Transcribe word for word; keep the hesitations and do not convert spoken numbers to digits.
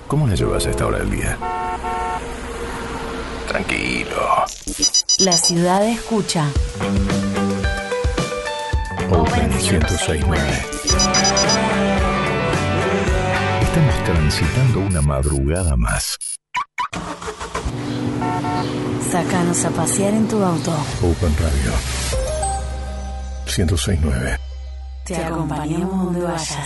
¿Cómo la llevas a esta hora del día? Tranquilo. La ciudad escucha. Open ciento seis punto nueve. Estamos transitando una madrugada más. Sácanos a pasear en tu auto. Open Radio ciento seis punto nueve. Te acompañamos donde vayas.